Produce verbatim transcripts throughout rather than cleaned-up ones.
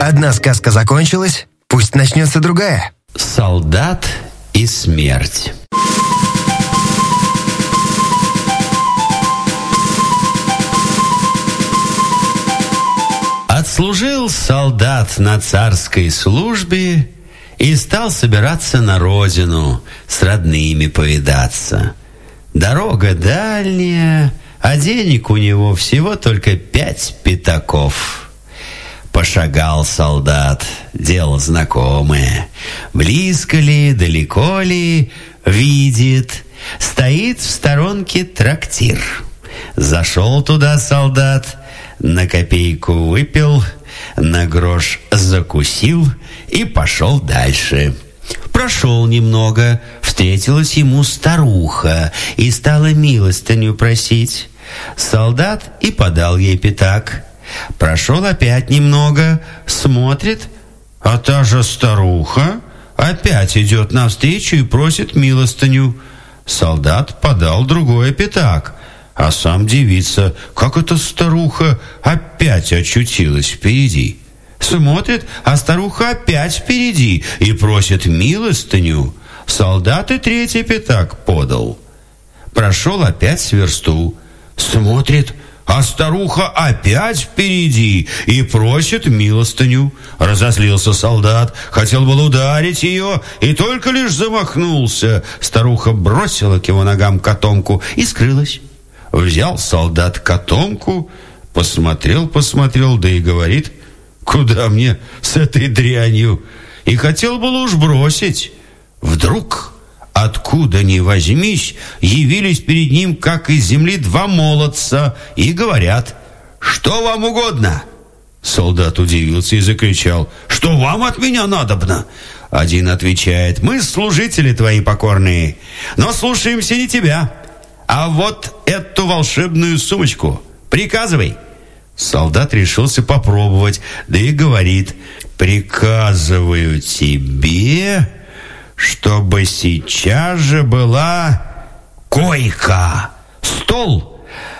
Одна сказка закончилась, пусть начнется другая. Солдат и смерть. Отслужил солдат на царской службе и стал собираться на родину с родными повидаться. Дорога дальняя, а денег у него всего только пять пятаков. Пошагал солдат, дело знакомое. Близко ли, далеко ли, видит, стоит в сторонке трактир. Зашел туда солдат, на копейку выпил, на грош закусил и пошел дальше. Прошел немного, встретилась ему старуха и стала милостыню просить. Солдат и подал ей пятак. Прошел опять немного, смотрит, а та же старуха опять идет навстречу и просит милостыню. Солдат подал другой пятак, а сам дивится, как эта старуха опять очутилась впереди. Смотрит, а старуха опять впереди и просит милостыню. Солдат и третий пятак подал. Прошел опять с версту. Смотрит, а старуха опять впереди и просит милостыню. Разозлился солдат, хотел был ударить ее, и только лишь замахнулся. Старуха бросила к его ногам котомку и скрылась. Взял солдат котомку, посмотрел-посмотрел, да и говорит: «Куда мне с этой дрянью?» И хотел было уж бросить. Вдруг, откуда ни возьмись, явились перед ним, как из земли, два молодца и говорят: «Что вам угодно?» Солдат удивился и закричал: «Что вам от меня надобно?» Один отвечает: «Мы служители твои покорные, но слушаемся не тебя, а вот эту волшебную сумочку. Приказывай». Солдат решился попробовать, да и говорит: «Приказываю тебе, чтобы сейчас же была койка, стол,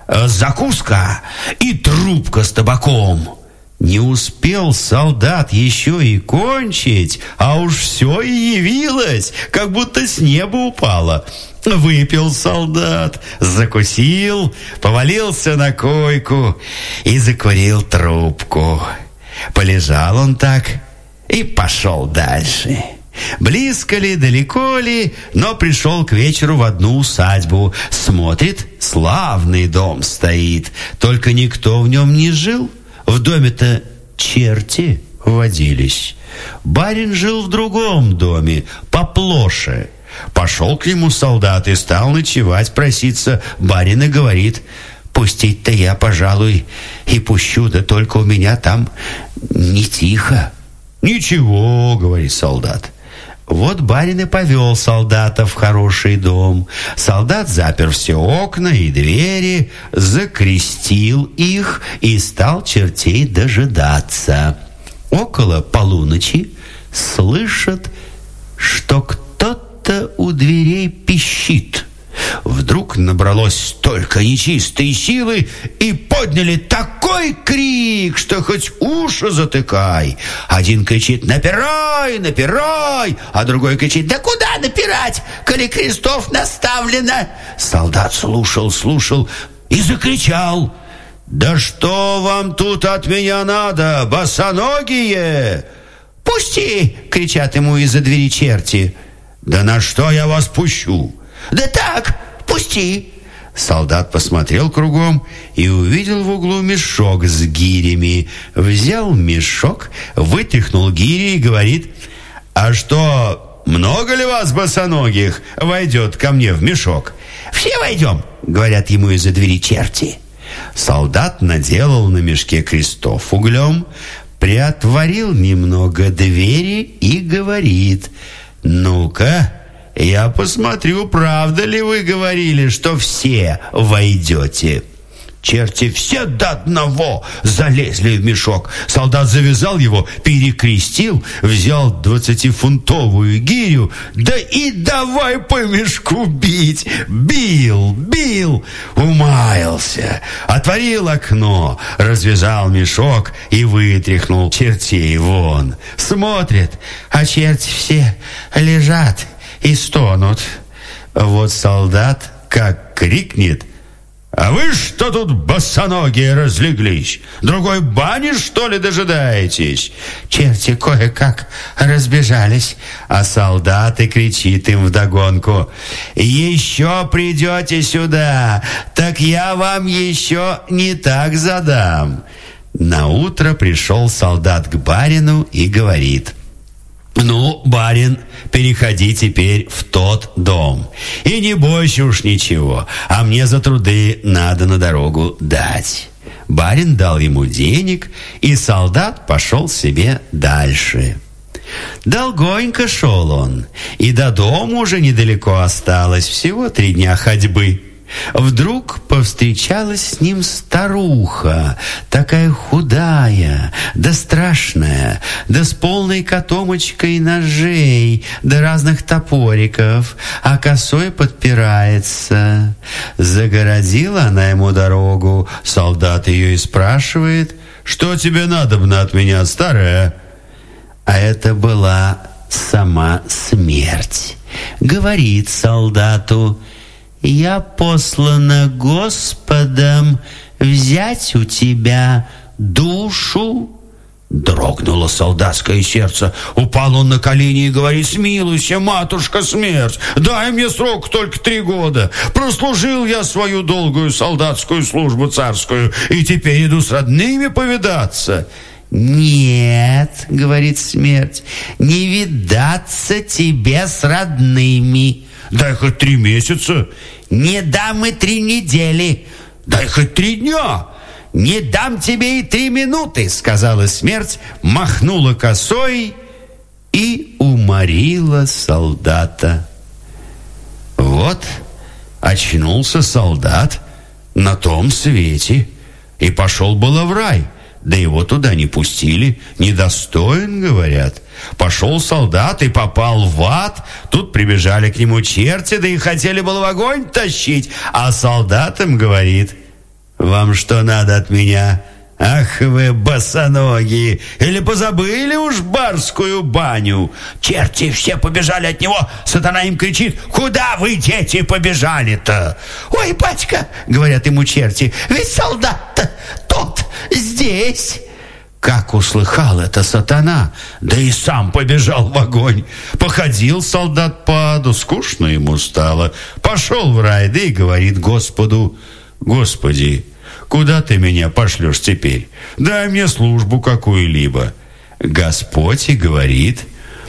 закуска и трубка с табаком». Не успел солдат еще и кончить, а уж все и явилось, как будто с неба упало. Выпил солдат, закусил, повалился на койку и закурил трубку. Полежал он так и пошел дальше. Близко ли, далеко ли, но пришел к вечеру в одну усадьбу. Смотрит, славный дом стоит, только никто в нем не жил. В доме-то черти водились. Барин жил в другом доме, поплоше. Пошел к нему солдат и стал ночевать, проситься. Барин и говорит: «Пустить-то я, пожалуй, и пущу, да только у меня там не тихо». «Ничего», — говорит солдат. Вот барин и повел солдата в хороший дом. Солдат запер все окна и двери, закрестил их и стал чертей дожидаться. Около полуночи слышат, что кто-то у дверей пищит. Вдруг набралось столько нечистой силы, и подняли такой крик, что хоть уши затыкай. Один кричит: «Напирай, напирай!» А другой кричит: «Да куда напирать, коли крестов наставлено?» Солдат слушал, слушал и закричал: «Да что вам тут от меня надо, босоногие?» «Пусти!» — кричат ему из-за двери черти. «Да на что я вас пущу?» «Да так, пусти!» Солдат посмотрел кругом и увидел в углу мешок с гирями. Взял мешок, вытряхнул гири и говорит: «А что, много ли вас, босоногих, войдет ко мне в мешок?» «Все войдем!» — говорят ему из-за двери черти. Солдат наделал на мешке крестов углем, приотворил немного двери и говорит: «Ну-ка, я посмотрю, правда ли вы говорили, что все войдете». Черти все до одного залезли в мешок. Солдат завязал его, перекрестил, взял двадцатифунтовую гирю, да и давай по мешку бить. Бил, бил, умаялся. Отворил окно, развязал мешок и вытряхнул чертей вон. Смотрит, а черти все лежат и стонут. Вот солдат как крикнет: «А вы что тут босоногие разлеглись? Другой бани, что ли, дожидаетесь?» Черти кое-как разбежались, а солдат и кричит им вдогонку: «Еще придете сюда, так я вам еще не так задам». Наутро пришел солдат к барину и говорит: «Ну, барин, переходи теперь в тот дом. И не бойся уж ничего, а мне за труды надо на дорогу дать». Барин дал ему денег, и солдат пошел себе дальше. Долгонько шел он, и до дома уже недалеко осталось, всего три дня ходьбы. Вдруг повстречалась с ним старуха, такая худая, да страшная, да с полной котомочкой ножей, да разных топориков, а косой подпирается. Загородила она ему дорогу, солдат ее и спрашивает: «Что тебе надобно от меня, старая?» А это была сама смерть. Говорит солдату: «Я послана Господом взять у тебя душу». Дрогнуло солдатское сердце. Упал он на колени и говорит: «Смилуйся, матушка смерть, дай мне срок только три года. Прослужил я свою долгую солдатскую службу царскую, и теперь иду с родными повидаться». «Нет, — говорит смерть, — не видаться тебе с родными». «Дай хоть три месяца». «Не дам и три недели». «Дай хоть три дня». «Не дам тебе и три минуты», — сказала смерть, махнула косой и уморила солдата. Вот очнулся солдат на том свете и пошел было в рай. Да его туда не пустили, недостоин, говорят. Пошел солдат и попал в ад. Тут прибежали к нему черти, да и хотели было в огонь тащить. А солдат им говорит: «Вам что надо от меня? Ах вы, босоногие! Или позабыли уж барскую баню?» Черти все побежали от него. Сатана им кричит: «Куда вы, дети, побежали-то?» «Ой, батька, — говорят ему черти, — ведь солдат-то тот здесь». Как услыхал это сатана, да и сам побежал в огонь. Походил солдат по аду, скучно ему стало. Пошел в рай, да и говорит Господу: «Господи, куда ты меня пошлешь теперь? Дай мне службу какую-либо». Господь и говорит: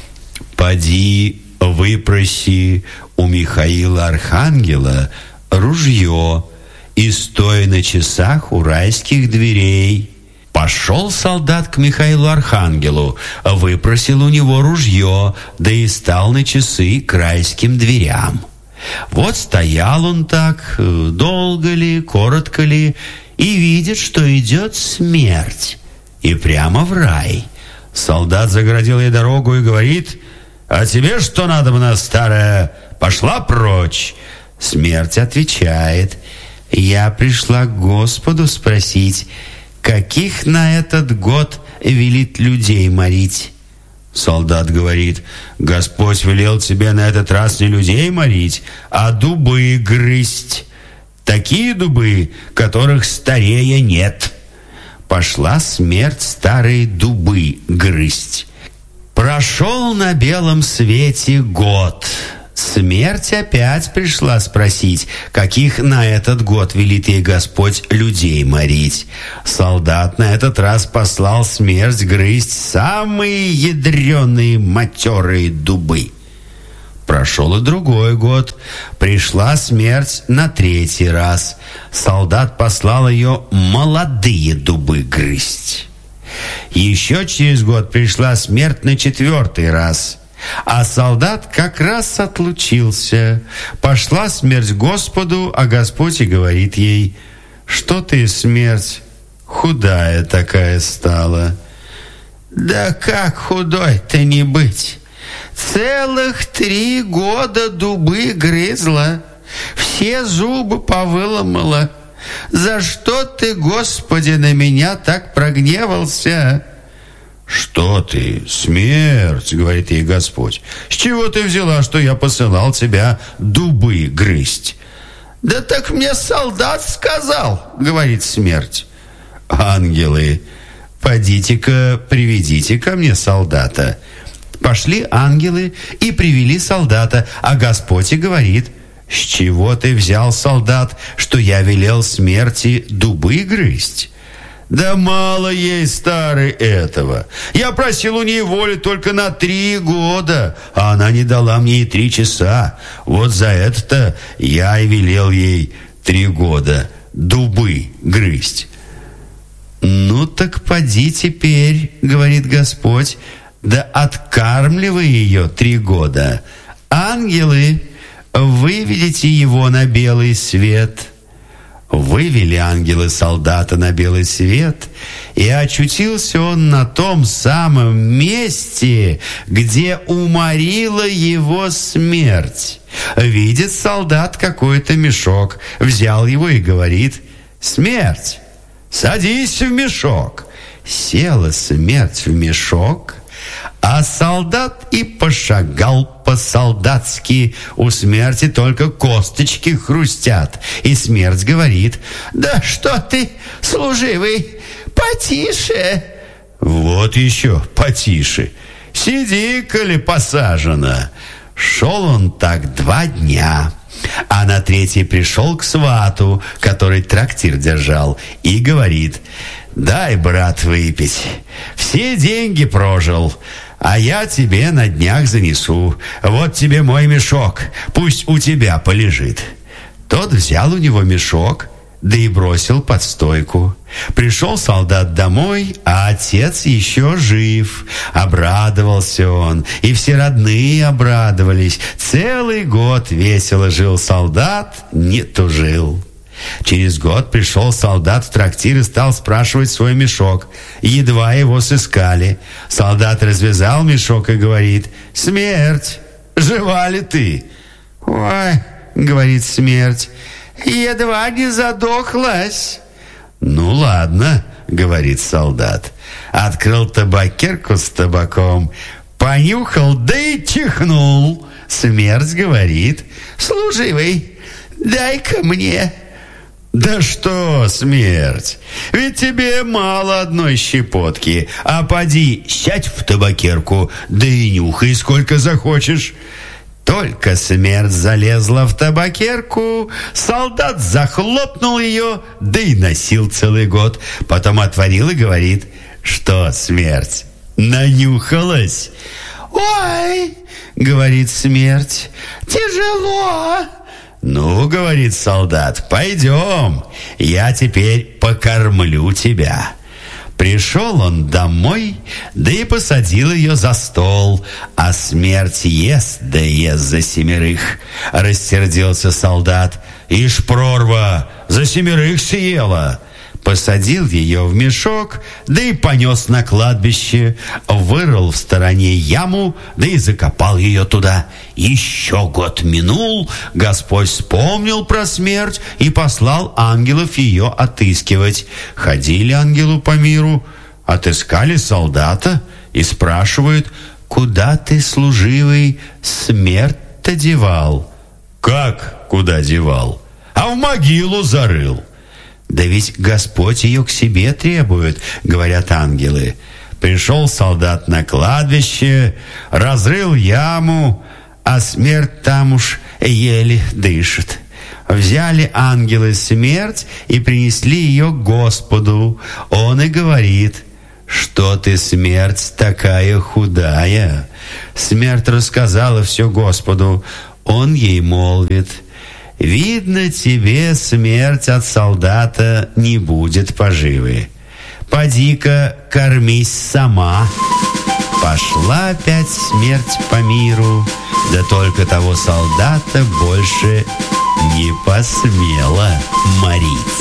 «Поди выпроси у Михаила Архангела ружье и стой на часах у райских дверей». Пошел солдат к Михаилу Архангелу, выпросил у него ружье, да и стал на часы к райским дверям. Вот стоял он так, долго ли, коротко ли, и видит, что идет смерть, и прямо в рай. Солдат загородил ей дорогу и говорит: «А тебе что надобно, старая? Пошла прочь». Смерть отвечает: «Я пришла к Господу спросить, каких на этот год велит людей морить». Солдат говорит: «Господь велел тебе на этот раз не людей морить, а дубы грызть. Такие дубы, которых старее нет». Пошла смерть старые дубы грызть. Прошел на белом свете год. Смерть опять пришла спросить, каких на этот год велит ей Господь людей морить. Солдат на этот раз послал смерть грызть самые ядреные матерые дубы. Прошел и другой год. Пришла смерть на третий раз. Солдат послал ее молодые дубы грызть. Еще через год пришла смерть на четвертый раз. А солдат как раз отлучился. Пошла смерть к Господу, а Господь и говорит ей: что ты, смерть, худая такая стала?» «Да как худой-то не быть? Целых три года дубы грызла, все зубы повыломала. За что ты, Господи, на меня так прогневался?» «Что ты, смерть, — говорит ей Господь, — с чего ты взяла, что я посылал тебя дубы грызть?» «Да так мне солдат сказал, — говорит смерть». «Ангелы, подите-ка, приведите ко мне солдата». Пошли ангелы и привели солдата, а Господь и говорит: «С чего ты взял, солдат, что я велел смерти дубы грызть?» «Да мало ей, старый, этого. Я просил у ней воли только на три года, а она не дала мне и три часа. Вот за это-то я и велел ей три года дубы грызть». «Ну так поди теперь, — говорит Господь, — да откармливай ее три года. Ангелы, выведите его на белый свет». Вывели ангелы солдата на белый свет, и очутился он на том самом месте, где уморила его смерть. Видит солдат какой-то мешок, взял его и говорит: «Смерть, садись в мешок». Села смерть в мешок, а солдат и пошагал по-солдатски. У смерти только косточки хрустят. И смерть говорит: «Да что ты, служивый, потише». «Вот еще потише. Сиди, коли посажено». Шел он так два дня, а на третий пришел к свату, который трактир держал, и говорит: «Дай, брат, выпить. Все деньги прожил, а я тебе на днях занесу. Вот тебе мой мешок, пусть у тебя полежит». Тот взял у него мешок, да и бросил под стойку. Пришел солдат домой, а отец еще жив. Обрадовался он, и все родные обрадовались. Целый год весело жил солдат, не тужил. Через год пришел солдат в трактир и стал спрашивать свой мешок. Едва его сыскали. Солдат развязал мешок и говорит: «Смерть, жива ли ты?» «Ой, — говорит смерть, — едва не задохлась». «Ну ладно, — говорит солдат». Открыл табакерку с табаком, понюхал, да и чихнул. Смерть говорит: «Служивый, дай-ка мне». «Да что, смерть, ведь тебе мало одной щепотки, а поди сядь в табакерку, да и нюхай сколько захочешь». Только смерть залезла в табакерку, солдат захлопнул ее, да и носил целый год. Потом отворил и говорит: «Что, смерть, нанюхалась?» «Ой, — говорит смерть, — тяжело». «Ну, — говорит солдат, — пойдем, я теперь покормлю тебя». Пришел он домой, да и посадил ее за стол, а смерть ест, да ест за семерых. Рассердился солдат: «Ишь, прорва, за семерых съела». Посадил ее в мешок, да и понес на кладбище, вырыл в стороне яму, да и закопал ее туда. Еще год минул, Господь вспомнил про смерть и послал ангелов ее отыскивать. Ходили ангелы по миру, отыскали солдата и спрашивают: «Куда ты, служивый, смерть-то девал?» «Как куда девал? А в могилу зарыл». «Да ведь Господь ее к себе требует, — говорят ангелы». Пришел солдат на кладбище, разрыл яму, а смерть там уж еле дышит. Взяли ангелы смерть и принесли ее к Господу. Он и говорит: «Что ты, смерть, такая худая?» Смерть рассказала все Господу. Он ей молвит: «Видно, тебе, смерть, от солдата не будет поживы. Поди-ка кормись сама». Пошла опять смерть по миру, да только того солдата больше не посмела морить.